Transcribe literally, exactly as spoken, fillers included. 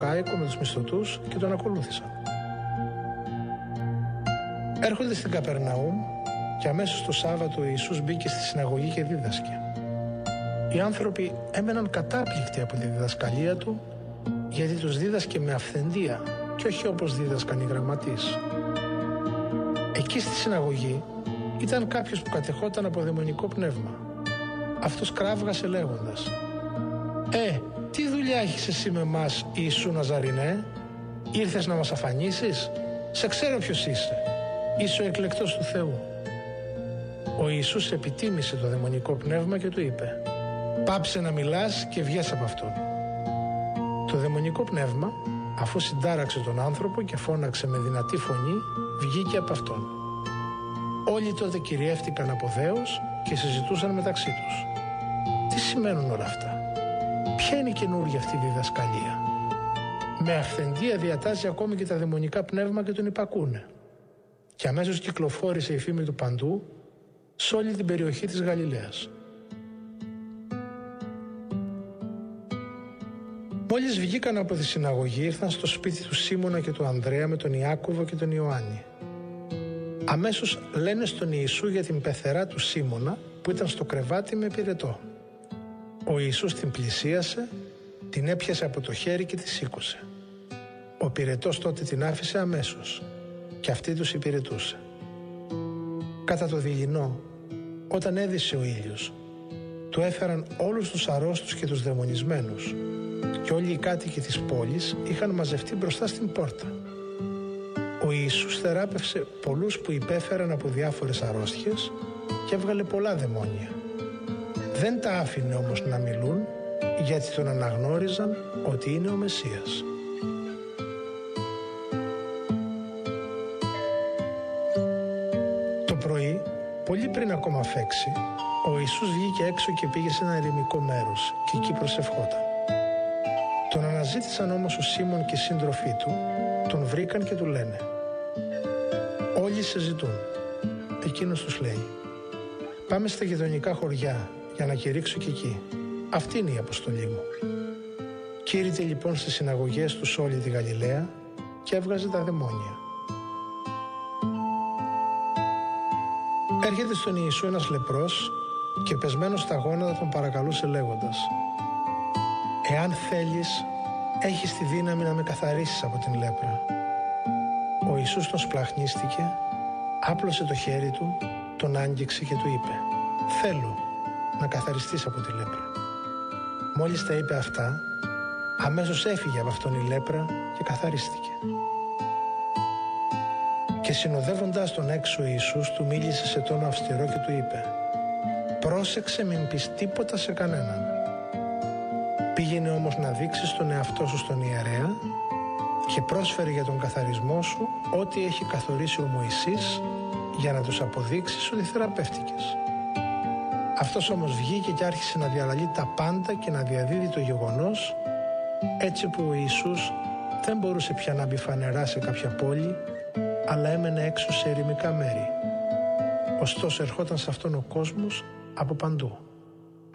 κάικο με τους μισθωτούς και τον ακολούθησαν. Έρχονται στην Καπερναούμ και αμέσως το Σάββατο ο Ιησούς μπήκε στη συναγωγή και δίδασκε. Οι άνθρωποι έμεναν κατάπληκτοι από τη διδασκαλία του, γιατί τους δίδασκε με αυθεντία και όχι όπως δίδασκαν οι γραμματείς. Εκεί στη συναγωγή ήταν κάποιος που κατεχόταν από δαιμονικό πνεύμα. Αυτός κράβγασε λέγοντας: «Ε, τι δουλειά έχεις εσύ με μας, Ιησού Ναζαρινέ? Ήρθες να μας αφανίσεις? Σε ξέρω ποιος είσαι. Είσαι ο εκλεκτός του Θεού». Ο Ιησούς επιτίμησε το δαιμονικό πνεύμα και του είπε: «Πάψε να μιλάς και βγες από αυτόν». Το δαιμονικό πνεύμα, αφού συντάραξε τον άνθρωπο και φώναξε με δυνατή φωνή, βγήκε από αυτόν. Όλοι τότε κυριεύτηκαν από δέος και συζητούσαν μεταξύ τους: «Τι σημαίνουν όλα αυτά? Ποια είναι η καινούργια αυτή διδασκαλία? Με αυθεντία διατάζει ακόμη και τα δαιμονικά πνεύμα και τον υπακούνε». Και αμέσως κυκλοφόρησε η φήμη του παντού σε όλη την περιοχή της Γαλιλαίας. Μόλις βγήκαν από τη συναγωγή, ήρθαν στο σπίτι του Σίμωνα και του Ανδρέα με τον Ιάκωβο και τον Ιωάννη. Αμέσως λένε στον Ιησού για την πεθερά του Σίμωνα που ήταν στο κρεβάτι με πυρετό. Ο Ιησούς την πλησίασε, την έπιασε από το χέρι και τη σήκωσε. Ο πυρετός τότε την άφησε αμέσως και αυτή τους υπηρετούσε. Κατά το δειλινό, όταν έδυσε ο ήλιος, του έφεραν όλους τους αρρώστους και τους δαιμονισμένους και όλοι οι κάτοικοι της πόλης είχαν μαζευτεί μπροστά στην πόρτα. Ο Ιησούς θεράπευσε πολλούς που υπέφεραν από διάφορες αρρώστιες και έβγαλε πολλά δαιμόνια. Δεν τα άφηνε όμως να μιλούν, γιατί τον αναγνώριζαν ότι είναι ο Μεσσίας. Το πρωί, πολύ πριν ακόμα φέξει, ο Ιησούς βγήκε έξω και πήγε σε ένα ερημικό μέρος και εκεί προσευχόταν. Τον αναζήτησαν όμως ο Σίμων και οι σύντροφοί του, τον βρήκαν και του λένε: «Όλοι σε ζητούν». Εκείνος τους λέει: «Πάμε στα γειτονικά χωριά για να κηρύξω και εκεί. Αυτή είναι η αποστολή μου». Κήρυτε λοιπόν στις συναγωγές του σε όλη τη Γαλιλαία και έβγαζε τα δαιμόνια. Έρχεται στον Ιησού ένας λεπρός και πεσμένος στα γόνατα τον παρακαλούσε λέγοντας: «Εάν θέλεις, έχεις τη δύναμη να με καθαρίσεις από την λέπρα». Ο Ιησούς τον σπλαχνίστηκε, άπλωσε το χέρι του, τον άγγιξε και του είπε: «Θέλω να καθαριστείς από τη λέπρα». Μόλις τα είπε αυτά, αμέσως έφυγε από αυτόν η λέπρα και καθαρίστηκε. Και συνοδεύοντας τον έξω ο Ιησούς του μίλησε σε τόνο αυστηρό και του είπε: «Πρόσεξε μην πεις τίποτα σε κανέναν. Πήγαινε όμως να δείξεις τον εαυτό σου στον ιερέα και πρόσφερε για τον καθαρισμό σου ό,τι έχει καθορίσει ο Μωυσής, για να τους αποδείξεις ότι θεραπεύτηκες». Αυτός όμως βγήκε και άρχισε να διαλαλεί τα πάντα και να διαδίδει το γεγονός, έτσι που ο Ιησούς δεν μπορούσε πια να μπει φανερά σε κάποια πόλη, αλλά έμενε έξω σε ερημικά μέρη. Ωστόσο ερχόταν σε αυτόν ο κόσμος από παντού.